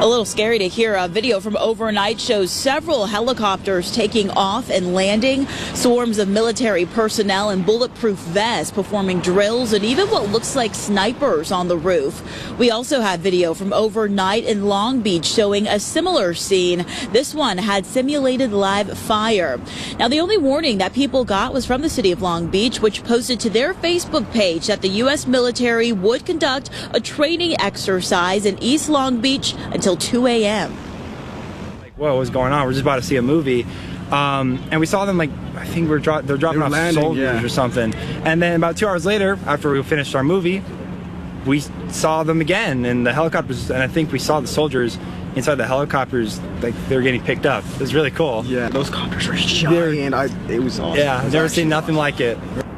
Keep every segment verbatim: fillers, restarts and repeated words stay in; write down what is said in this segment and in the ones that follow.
A little scary to hear. A video from overnight shows several helicopters taking off and landing, swarms of military personnel in bulletproof vests performing drills, and even what looks like snipers on the roof. We also have video from overnight in Long Beach showing a similar scene. This one had simulated live fire. Now, the only warning that people got was from the city of Long Beach, which posted to their Facebook page that the U S military would conduct a training exercise in East Long Beach until two a m Like, whoa, what's going on? We're just about to see a movie. Um, and we saw them, like, I think we're dro they're dropping they off landing, soldiers yeah. or something. And then about two hours later, after we finished our movie, we saw them again in the helicopters. And I think we saw the soldiers inside the helicopters, like they were getting picked up. It was really cool. Yeah, those copters were giant. I, it was awesome. Yeah, I've never seen nothing like it.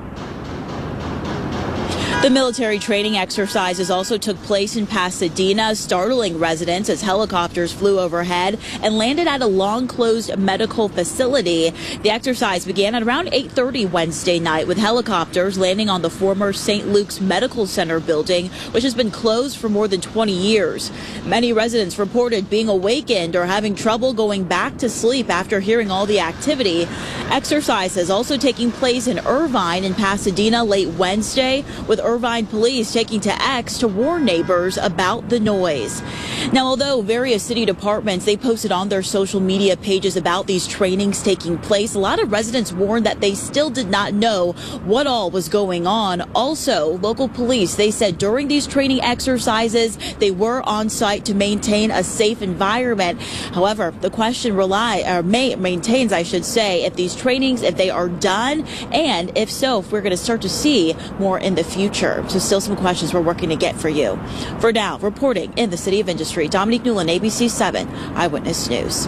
The military training exercises also took place in Pasadena, startling residents as helicopters flew overhead and landed at a long-closed medical facility. The exercise began at around eight thirty Wednesday night with helicopters landing on the former Saint Luke's Medical Center building, which has been closed for more than twenty years. Many residents reported being awakened or having trouble going back to sleep after hearing all the activity. Exercises also taking place in Irvine and Pasadena late Wednesday, with Irvine police taking to X to warn neighbors about the noise. Now, although various city departments, they posted on their social media pages about these trainings taking place, a lot of residents warned that they still did not know what all was going on. Also, local police, they said during these training exercises, they were on site to maintain a safe environment. However, the question rely or may, maintains, I should say, if these trainings, if they are done, and if so, if we're going to start to see more in the future. So still some questions we're working to get for you. For now, reporting in the City of Industry, Dominique Newland, A B C seven Eyewitness News.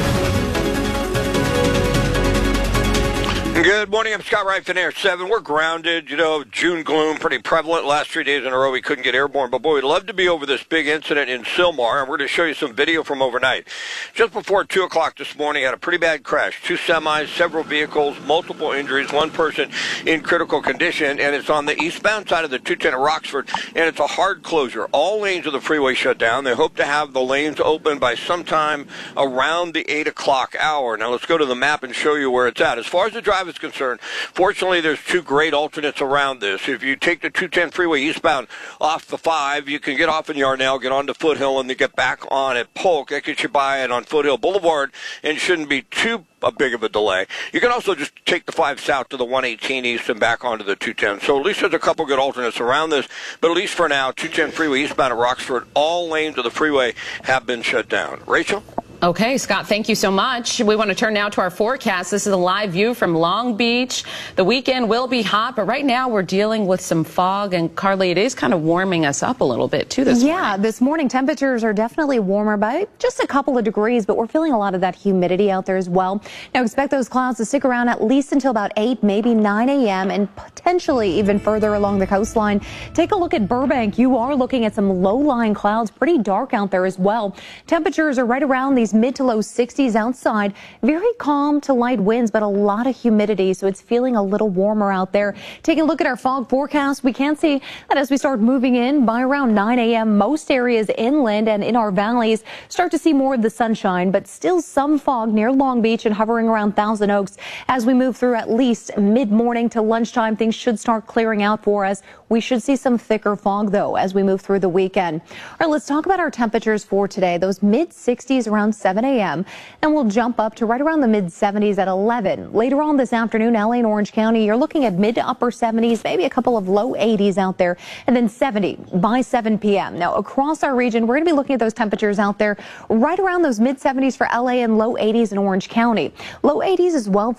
Good morning. I'm Scott Wright, Air seven. We're grounded. You know, June gloom, pretty prevalent. Last three days in a row, we couldn't get airborne. But, boy, we'd love to be over this big incident in Sylmar, and we're going to show you some video from overnight. Just before two o'clock this morning, had a pretty bad crash. Two semis, several vehicles, multiple injuries, one person in critical condition, and it's on the eastbound side of the two ten at Roxford, and it's a hard closure. All lanes of the freeway shut down. They hope to have the lanes open by sometime around the eight o'clock hour. Now, let's go to the map and show you where it's at. As far as the drive is concerned, fortunately, there's two great alternates around this. If you take the two ten freeway eastbound off the five, you can get off in Yarnell, get onto Foothill, and then get back on at Polk. That gets you by it on Foothill Boulevard and shouldn't be too a big of a delay. You can also just take the five south to the one eighteen east and back onto the two ten. So at least there's a couple good alternates around this. But at least for now, two ten freeway eastbound at Roxford, all lanes of the freeway have been shut down. Rachel? Okay, Scott, thank you so much. We want to turn now to our forecast. This is a live view from Long Beach. The weekend will be hot, but right now we're dealing with some fog. And Carly, it is kind of warming us up a little bit too this morning. Yeah, this morning temperatures are definitely warmer by just a couple of degrees, but we're feeling a lot of that humidity out there as well. Now expect those clouds to stick around at least until about eight, maybe nine a m and potentially even further along the coastline. Take a look at Burbank. You are looking at some low-lying clouds, pretty dark out there as well. Temperatures are right around these mid to low sixties outside. Very calm to light winds, but a lot of humidity, so it's feeling a little warmer out there. Taking a look at our fog forecast, we can see that as we start moving in by around nine a m, most areas inland and in our valleys start to see more of the sunshine, but still some fog near Long Beach and hovering around Thousand Oaks. As we move through at least mid-morning to lunchtime, things should start clearing out for us. We should see some thicker fog, though, as we move through the weekend. All right, let's talk about our temperatures for today. Those mid sixties around seven a m, and we'll jump up to right around the mid seventies at eleven. Later on this afternoon, L A and Orange County, you're looking at mid to upper seventies, maybe a couple of low eighties out there, and then seventy by seven p m Now, across our region, we're going to be looking at those temperatures out there right around those mid seventies for L A and low eighties in Orange County. Low eighties as well